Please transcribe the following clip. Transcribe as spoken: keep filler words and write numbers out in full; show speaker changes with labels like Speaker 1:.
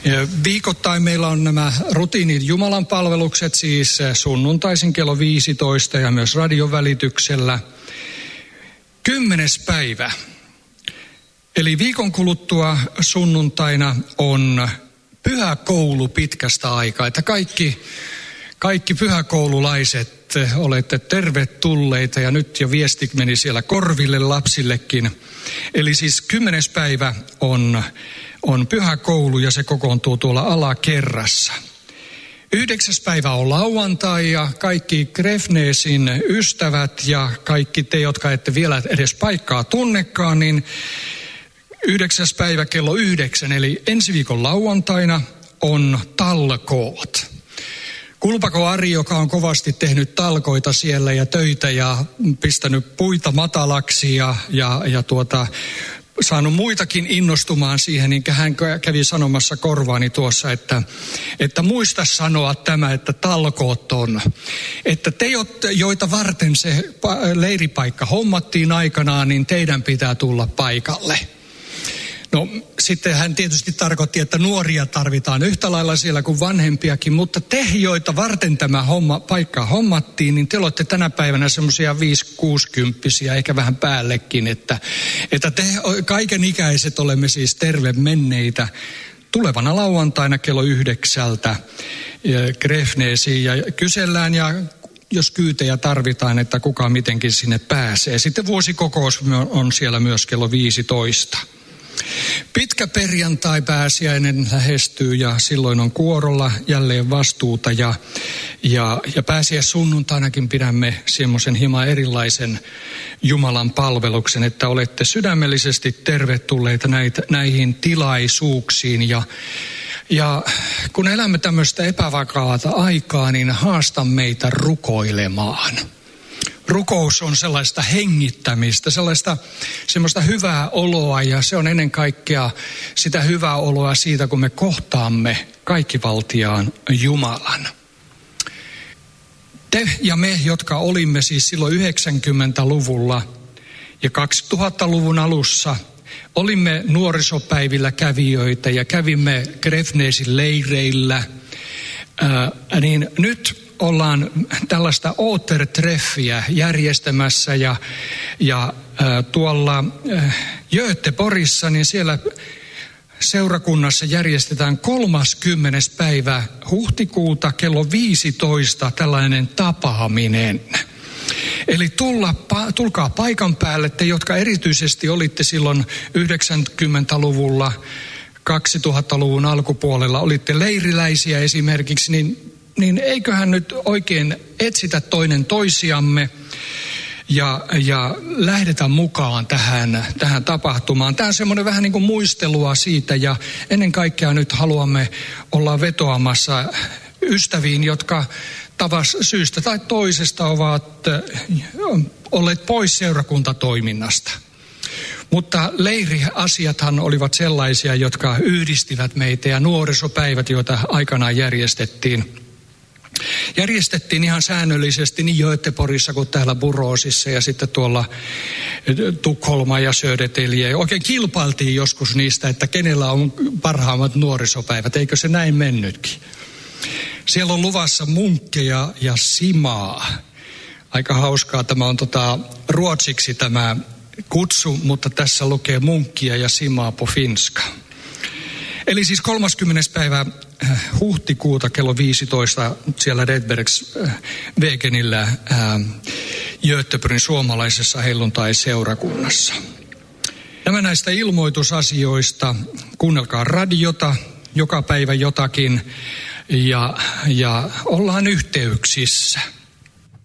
Speaker 1: Viikoittain meillä on nämä rutiinit Jumalan palvelukset, siis sunnuntaisin kello viisitoista ja myös radion välityksellä. Kymmenes päivä. Eli viikon kuluttua sunnuntaina on pyhäkoulu pitkästä aikaa, että kaikki, kaikki pyhäkoululaiset olette tervetulleita ja nyt jo viesti meni siellä korville lapsillekin. Eli siis kymmenes päivä on, on pyhäkoulu ja se kokoontuu tuolla alakerrassa. Yhdeksäs päivä on lauantai ja kaikki Grefnesin ystävät ja kaikki te, jotka ette vielä edes paikkaa tunnekaan, niin yhdeksäs päivä kello yhdeksän, eli ensi viikon lauantaina on talkoot. Kulpako Ari, joka on kovasti tehnyt talkoita siellä ja töitä ja pistänyt puita matalaksi ja, ja, ja tuota, saanut muitakin innostumaan siihen, niin hän kävi sanomassa korvaani tuossa, että, että muista sanoa tämä, että talkoot on. Että te, joita varten se leiripaikka hommattiin aikanaan, niin teidän pitää tulla paikalle. No sitten hän tietysti tarkoitti, että nuoria tarvitaan yhtä lailla siellä kuin vanhempiakin, mutta te, joita varten tämä homma, paikka hommattiin, niin te olette tänä päivänä semmoisia viisi-kuusikymppisiä, eikä vähän päällekin, että, että te kaikenikäiset olemme siis terve menneitä. Tulevana lauantaina kello yhdeksältä Grefneesiin ja kysellään ja jos kyytejä tarvitaan, että kuka mitenkin sinne pääsee. Sitten vuosikokous on siellä myös kello viisitoista. Pitkä perjantai pääsiäinen lähestyy ja silloin on kuorolla jälleen vastuuta ja, ja, ja pääsiäis sunnuntainakin pidämme semmoisen hieman erilaisen Jumalan palveluksen, että olette sydämellisesti tervetulleita näitä, näihin tilaisuuksiin ja Ja kun elämme tämmöistä epävakaata aikaa, niin haastan meitä rukoilemaan. Rukous on sellaista hengittämistä, sellaista semmoista hyvää oloa ja se on ennen kaikkea sitä hyvää oloa siitä, kun me kohtaamme kaikkivaltiaan Jumalan. Te ja me, jotka olimme siis silloin yhdeksänkymmentäluvulla ja kaksituhattaluvun alussa, olimme nuorisopäivillä kävijöitä ja kävimme Grefnesin leireillä, ää, niin nyt ollaan tällaista Återtreffiä järjestämässä ja, ja ää, tuolla ää, Göteborgissa, niin siellä seurakunnassa järjestetään kolmaskymmenes päivä huhtikuuta kello viisitoista tällainen tapaaminen. Eli tulla, tulkaa paikan päälle, te jotka erityisesti olitte silloin yhdeksänkymmentäluvulla, kaksituhattaluvun alkupuolella, olitte leiriläisiä esimerkiksi, niin, niin eiköhän nyt oikein etsitä toinen toisiamme ja, ja lähdetä mukaan tähän, tähän tapahtumaan. Tämä on semmoinen vähän niin kuin muistelua siitä ja ennen kaikkea nyt haluamme olla vetoamassa ystäviin, jotka tavas syystä tai toisesta ovat olleet pois seurakuntatoiminnasta. Mutta leiriasiathan olivat sellaisia, jotka yhdistivät meitä ja nuorisopäivät, joita aikanaan järjestettiin. Järjestettiin ihan säännöllisesti niin Göteborgissa kuin täällä Boråsissa ja sitten tuolla Tukholma ja Södertälje. Oikein kilpailtiin joskus niistä, että kenellä on parhaimmat nuorisopäivät, eikö se näin mennytkin? Siellä on luvassa munkkeja ja simaa. Aika hauskaa, tämä on tota, ruotsiksi tämä kutsu, mutta tässä lukee munkkia ja simaa på finska. Eli siis kolmaskymmenes päivä huhtikuuta kello viisitoista siellä Redbergs Wegenillä Göteborgin suomalaisessa helluntai-seurakunnassa. Nämä näistä ilmoitusasioista, kuunnelkaa radiota, joka päivä jotakin ja, ja ollaan yhteyksissä.